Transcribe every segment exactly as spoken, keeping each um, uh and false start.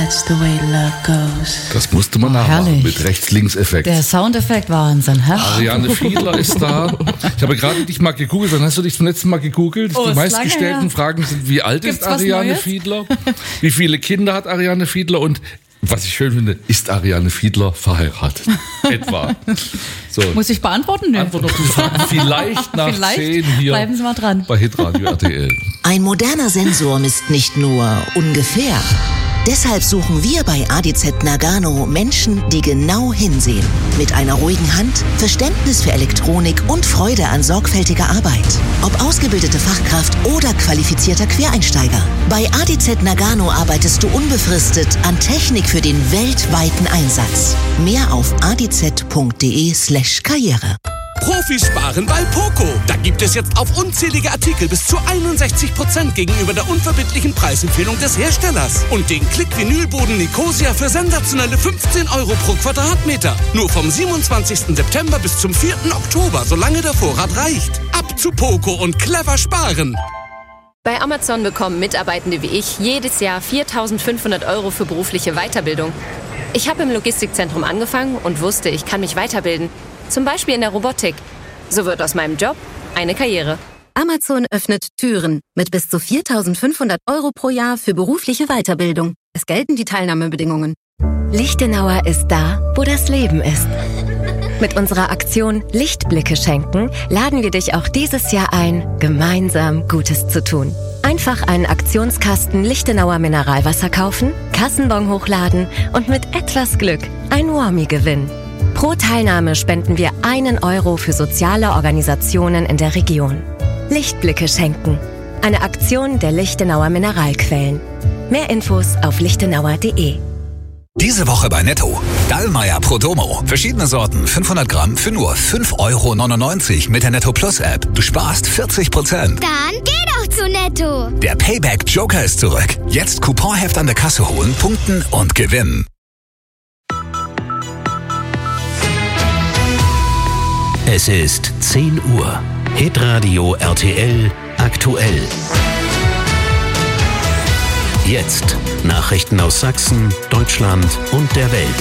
that's the way love goes. Das musste man Oh, nachmachen herrlich. mit Rechts-Links-Effekt. Der Soundeffekt Wahnsinn, hä? Ariane Fiedler ist da. Ich habe gerade dich mal gegoogelt. Wann hast du dich zum letzten Mal gegoogelt? Oh, Die ist meistgestellten lange her. Fragen sind, wie alt Gibt's ist was Ariane Neues? Fiedler? Wie viele Kinder hat Ariane Fiedler? Und was ich schön finde, ist Ariane Fiedler verheiratet? Etwa. So, Muss ich beantworten? Nö. Antwort auf diese Frage vielleicht nach Vielleicht. zehn hier Bleiben Sie mal dran. bei Hitradio R T L. Ein moderner Sensor misst nicht nur ungefähr. Deshalb suchen wir bei A D Z Nagano Menschen, die genau hinsehen. Mit einer ruhigen Hand, Verständnis für Elektronik und Freude an sorgfältiger Arbeit. Ob ausgebildete Fachkraft oder qualifizierter Quereinsteiger. Bei A D Z Nagano arbeitest du unbefristet an Technik für den weltweiten Einsatz. Mehr auf a d z punkt d e slash karriere. Profisparen bei Poco. Da gibt es jetzt auf unzählige Artikel bis zu einundsechzig Prozent gegenüber der unverbindlichen Preisempfehlung des Herstellers. Und den Klick-Vinylboden Nicosia für sensationelle fünfzehn Euro pro Quadratmeter. Nur vom siebenundzwanzigsten September bis zum vierten Oktober, solange der Vorrat reicht. Ab zu Poco und clever sparen. Bei Amazon bekommen Mitarbeitende wie ich jedes Jahr viertausendfünfhundert Euro für berufliche Weiterbildung. Ich habe im Logistikzentrum angefangen und wusste, ich kann mich weiterbilden. Zum Beispiel in der Robotik. So wird aus meinem Job eine Karriere. Amazon öffnet Türen mit bis zu viertausendfünfhundert Euro pro Jahr für berufliche Weiterbildung. Es gelten die Teilnahmebedingungen. Lichtenauer ist da, wo das Leben ist. Mit unserer Aktion Lichtblicke schenken laden wir dich auch dieses Jahr ein, gemeinsam Gutes zu tun. Einfach einen Aktionskasten Lichtenauer Mineralwasser kaufen, Kassenbon hochladen und mit etwas Glück ein Warmie gewinnen. Pro Teilnahme spenden wir einen Euro für soziale Organisationen in der Region. Lichtblicke schenken. Eine Aktion der Lichtenauer Mineralquellen. Mehr Infos auf lichtenauer punkt de. Diese Woche bei Netto. Dallmayr Prodomo. Verschiedene Sorten, fünfhundert Gramm für nur fünf Euro neunundneunzig mit der Netto Plus App. Du sparst vierzig Prozent. Dann geh doch zu Netto. Der Payback Joker ist zurück. Jetzt Couponheft an der Kasse holen, punkten und gewinnen. Es ist zehn Uhr. Hitradio R T L aktuell. Jetzt Nachrichten aus Sachsen, Deutschland und der Welt.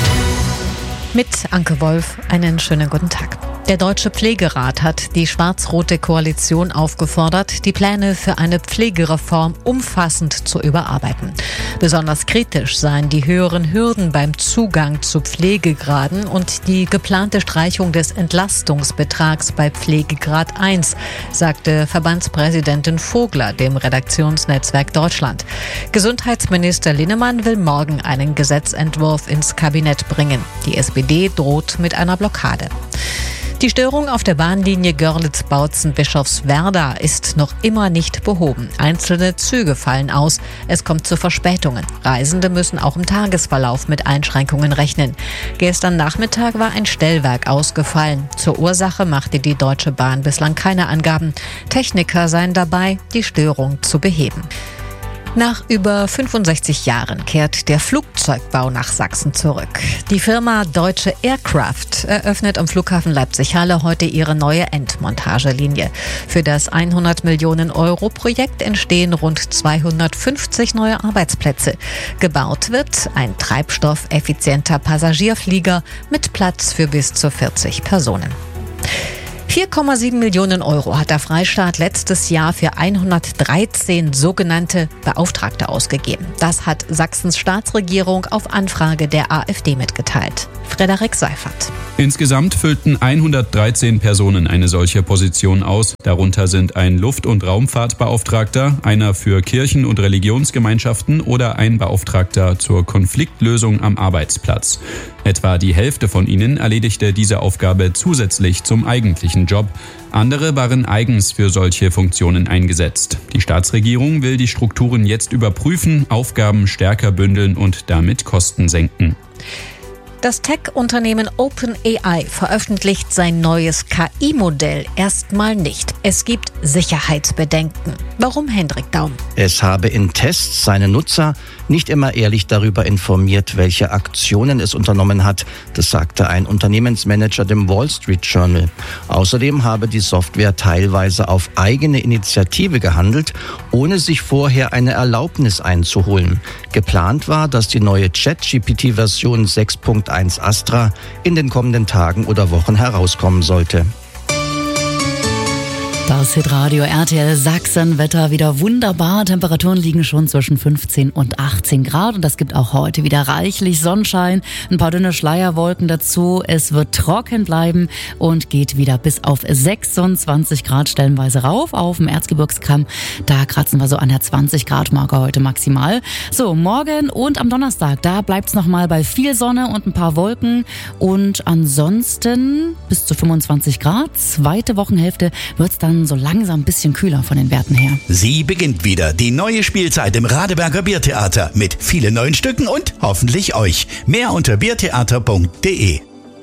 Mit Anke Wolf, einen schönen guten Tag. Der Deutsche Pflegerat hat die schwarz-rote Koalition aufgefordert, die Pläne für eine Pflegereform umfassend zu überarbeiten. Besonders kritisch seien die höheren Hürden beim Zugang zu Pflegegraden und die geplante Streichung des Entlastungsbetrags bei Pflegegrad eins, sagte Verbandspräsidentin Vogler dem Redaktionsnetzwerk Deutschland. Gesundheitsminister Linnemann will morgen einen Gesetzentwurf ins Kabinett bringen. Die S P D droht mit einer Blockade. Die Störung auf der Bahnlinie Görlitz-Bautzen-Bischofswerda ist noch immer nicht behoben. Einzelne Züge fallen aus. Es kommt zu Verspätungen. Reisende müssen auch im Tagesverlauf mit Einschränkungen rechnen. Gestern Nachmittag war ein Stellwerk ausgefallen. Zur Ursache machte die Deutsche Bahn bislang keine Angaben. Techniker seien dabei, die Störung zu beheben. Nach über fünfundsechzig Jahren kehrt der Flugzeugbau nach Sachsen zurück. Die Firma Deutsche Aircraft eröffnet am Flughafen Leipzig-Halle heute ihre neue Endmontagelinie. Für das hundert Millionen Euro Projekt entstehen rund zweihundertfünfzig neue Arbeitsplätze. Gebaut wird ein treibstoffeffizienter Passagierflieger mit Platz für bis zu vierzig Personen. vier Komma sieben Millionen Euro hat der Freistaat letztes Jahr für hundertdreizehn sogenannte Beauftragte ausgegeben. Das hat Sachsens Staatsregierung auf Anfrage der AfD mitgeteilt. Frederik Seifert. Insgesamt füllten hundertdreizehn Personen eine solche Position aus. Darunter sind ein Luft- und Raumfahrtbeauftragter, einer für Kirchen- und Religionsgemeinschaften oder ein Beauftragter zur Konfliktlösung am Arbeitsplatz. Etwa die Hälfte von ihnen erledigte diese Aufgabe zusätzlich zum eigentlichen Job. Andere waren eigens für solche Funktionen eingesetzt. Die Staatsregierung will die Strukturen jetzt überprüfen, Aufgaben stärker bündeln und damit Kosten senken. Das Tech-Unternehmen OpenAI veröffentlicht sein neues K I-Modell erstmal nicht. Es gibt Sicherheitsbedenken. Warum, Hendrik Daum? Es habe in Tests seine Nutzer nicht immer ehrlich darüber informiert, welche Aktionen es unternommen hat. Das sagte ein Unternehmensmanager dem Wall Street Journal. Außerdem habe die Software teilweise auf eigene Initiative gehandelt, ohne sich vorher eine Erlaubnis einzuholen. Geplant war, dass die neue ChatGPT Version sechs Punkt eins Astra in den kommenden Tagen oder Wochen herauskommen sollte. Das Hitradio R T L Sachsen, Wetter wieder wunderbar. Temperaturen liegen schon zwischen fünfzehn und achtzehn Grad und es gibt auch heute wieder reichlich Sonnenschein, ein paar dünne Schleierwolken dazu. Es wird trocken bleiben und geht wieder bis auf sechsundzwanzig Grad stellenweise rauf. Auf dem Erzgebirgskamm, da kratzen wir so an der zwanzig Grad Marke heute maximal. So, morgen und am Donnerstag, da bleibt's nochmal bei viel Sonne und ein paar Wolken und ansonsten bis zu fünfundzwanzig Grad. Zweite Wochenhälfte wird's dann so langsam ein bisschen kühler von den Werten her. Sie beginnt wieder, die neue Spielzeit im Radeberger Biertheater mit vielen neuen Stücken und hoffentlich euch. Mehr unter biertheater punkt de.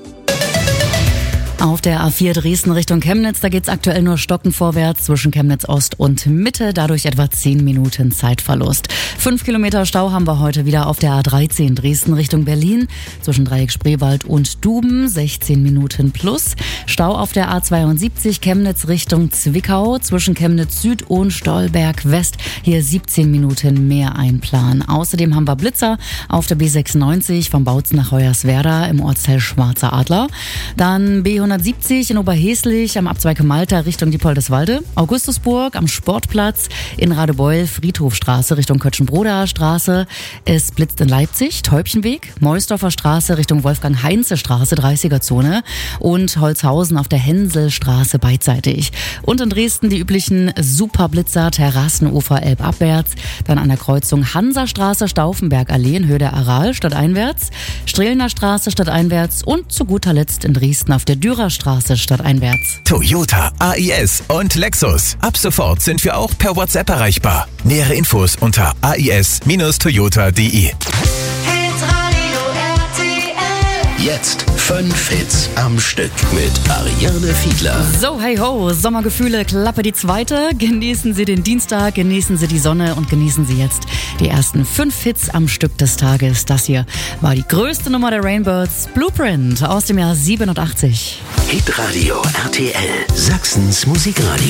Auf der A vier Dresden Richtung Chemnitz, da geht's aktuell nur stockend vorwärts zwischen Chemnitz Ost und Mitte, dadurch etwa zehn Minuten Zeitverlust. Fünf Kilometer Stau haben wir heute wieder auf der A dreizehn Dresden Richtung Berlin, zwischen Dreieck Spreewald und Duben, sechzehn Minuten plus. Stau auf der A zweiundsiebzig Chemnitz Richtung Zwickau, zwischen Chemnitz Süd und Stolberg West, hier siebzehn Minuten mehr einplanen. Außerdem haben wir Blitzer auf der B sechsundneunzig vom Bautzen nach Hoyerswerda im Ortsteil Schwarzer Adler. Dann B hundertsiebzig in Oberheslich am Abzweig Malta Richtung Diepoldeswalde, Augustusburg am Sportplatz, in Radebeul Friedhofstraße Richtung Kötschenbroda Straße. Es blitzt in Leipzig, Täubchenweg, Meusdorfer Straße Richtung Wolfgang-Heinze-Straße, dreißiger Zone und Holzhausen auf der Hänselstraße beidseitig. Und in Dresden die üblichen Superblitzer, Terrassenufer elbabwärts, dann an der Kreuzung Hansastraße, Stauffenbergallee in Höhe der Aral stadteinwärts, Strehlener Straße stadteinwärts und zu guter Letzt in Dresden auf der Dürerstraße stadteinwärts. Toyota, A I S und Lexus. Ab sofort sind wir auch per WhatsApp erreichbar. Nähere Infos unter a i s Bindestrich toyota punkt de. Jetzt fünf Hits am Stück mit Ariane Fiedler. So, hey ho, Sommergefühle, Klappe die zweite. Genießen Sie den Dienstag, genießen Sie die Sonne und genießen Sie jetzt die ersten fünf Hits am Stück des Tages. Das hier war die größte Nummer der Rainbirds, Blueprint aus dem Jahr siebenundachtzig. Hitradio R T L, Sachsens Musikradio.